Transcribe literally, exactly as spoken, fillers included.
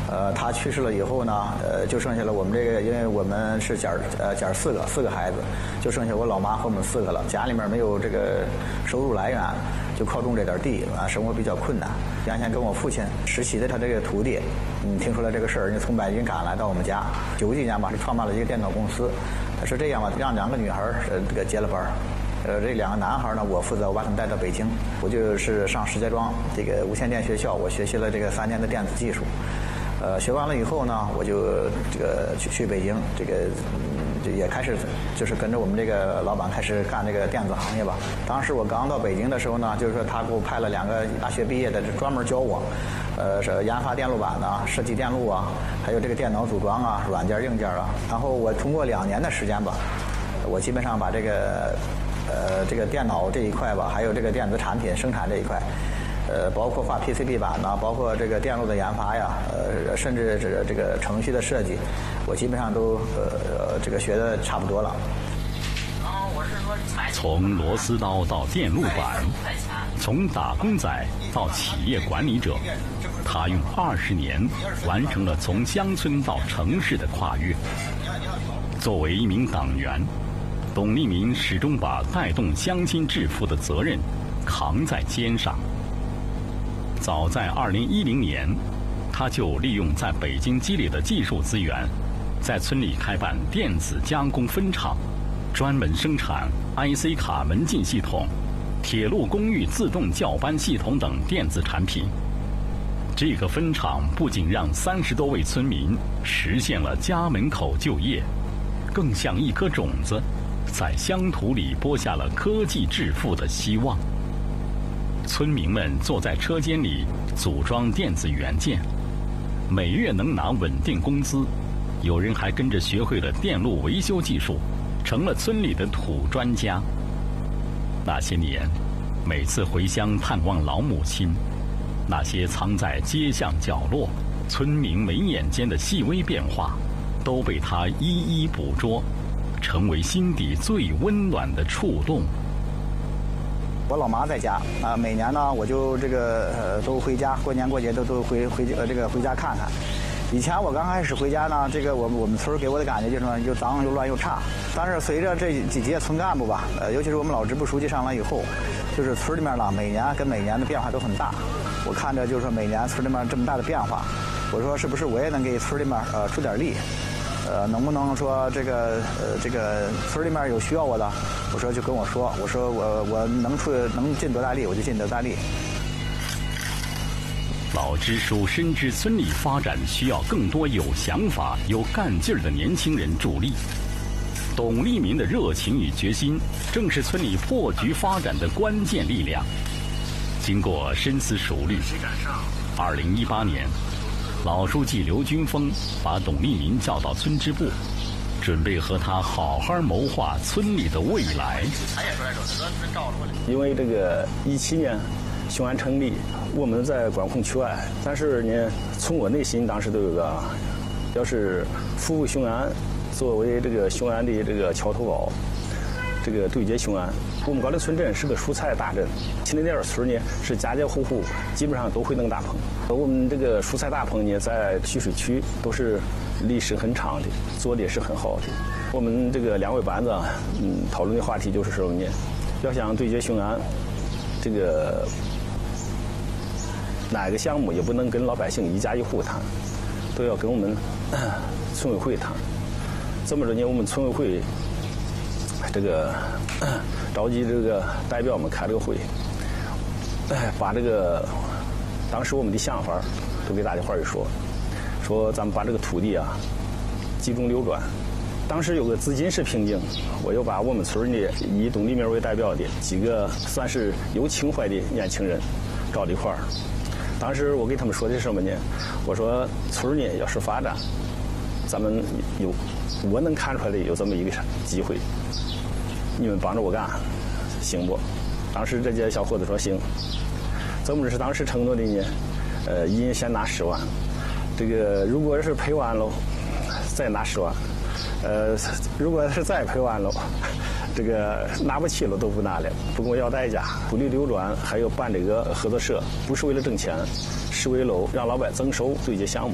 呃，他去世了以后呢，呃，就剩下了我们这个，因为我们是姐儿呃姐儿四个四个孩子，就剩下我老妈和我们四个了。家里面没有这个收入来源，就靠种这点地啊，生活比较困难。原先跟我父亲实习的他这个徒弟，嗯，听说了这个事儿，人家从北京赶来到我们家，九几年吧，是创办了一个电脑公司。他说这样吧，让两个女孩呃这个接了班儿。呃，这两个男孩呢，我负责我把他们带到北京，我就是上石家庄这个无线电学校，我学习了这个三年的电子技术。呃，学完了以后呢，我就这个去去北京，这个嗯，就也开始就是跟着我们这个老板开始干这个电子行业吧。当时我刚到北京的时候呢，就是说他给我派了两个大学毕业的，专门教我，呃，是研发电路板啊，设计电路啊，还有这个电脑组装啊，软件硬件啊。然后我通过两年的时间吧，我基本上把这个。呃，这个电脑这一块吧，还有这个电子产品生产这一块，呃，包括画 P C B 板呐，包括这个电路的研发呀，呃，甚至这个这个程序的设计，我基本上都呃这个学的差不多了。 从螺丝刀到电路板，从打工仔到企业管理者，他用二十年完成了从乡村到城市的跨越。作为一名党员，董立民始终把带动乡亲致富的责任扛在肩上。早在二零一零年，他就利用在北京积累的技术资源，在村里开办电子加工分厂，专门生产 I C 卡门禁系统、铁路公寓自动校班系统等电子产品。这个分厂不仅让三十多位村民实现了家门口就业，更像一颗种子，在乡土里播下了科技致富的希望。村民们坐在车间里组装电子元件，每月能拿稳定工资，有人还跟着学会了电路维修技术，成了村里的土专家。那些年，每次回乡探望老母亲，那些藏在街巷角落、村民眉眼间的细微变化，都被他一一捕捉，成为心底最温暖的触动。 我老妈在家啊，每年呢我就这个呃都回家，过年过节都都回回呃这个回家看看。以前我刚开始回家呢，这个我们我们村给我的感觉就是说又脏又乱又差。但是随着这几届村干部吧，呃尤其是我们老支部书记上来以后，就是村里面呢每年跟每年的变化都很大。我看着就是说每年村里面这么大的变化，我说是不是我也能给村里面呃出点力？呃，能不能说这个呃，这个村里面有需要我的，我说就跟我说，我说我我能出能尽多大力，我就尽多大力。 老支书深知村里发展需要更多有想法、有干劲儿的年轻人助力。董立民的热情与决心，正是村里破局发展的关键力量。经过深思熟虑，二零一八年。老书记刘军峰把董立民叫到村支部，准备和他好好谋划村里的未来。 因为这个一七年雄安成立，我们在管控区外，但是呢，从我内心当时都有个，要是服务雄安，作为这个雄安的这个桥头堡，这个对接雄安。我们高丽村镇是个蔬菜大镇，秦岭店村呢是家家户户基本上都会弄大棚。我们这个蔬菜大棚呢，在蓄水区都是历史很长的，做的也是很好的。我们这个两位班子，嗯，讨论的话题就是说呢，要想对接雄安，这个哪个项目也不能跟老百姓一家一户谈，都要跟我们村委会谈。这么多年，我们村委会这个召集这个代表们开了个会，哎，把这个当时我们的想法都给大家伙儿一说，说咱们把这个土地啊集中流转。当时有个资金是瓶颈，我又把我们村里以董立民为代表的几个算是有情怀的年轻人找到一块儿。当时我给他们说的是什么呢？我说村呢要是发展，咱们有我能看出来的有这么一个机会，你们帮着我干，行不？当时这些小伙子说行。这么是当时承诺的呢，呃，一人先拿十万，这个如果是赔完了，再拿十万，呃，如果是再赔完了，这个拿不起了都不拿了，不跟我要代价。土地流转还有办这个合作社，不是为了挣钱，是为了让老百增收对接项目。